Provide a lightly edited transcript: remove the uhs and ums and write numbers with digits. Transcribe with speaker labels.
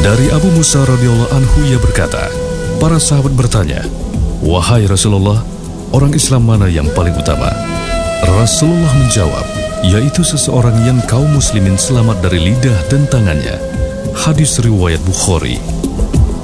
Speaker 1: Dari Abu Musa radhiyallahu anhu ia berkata, para sahabat bertanya, "Wahai Rasulullah, orang Islam mana yang paling utama?" Rasulullah menjawab, yaitu seseorang yang kaum muslimin selamat dari lidah dan tangannya. Hadis riwayat Bukhari.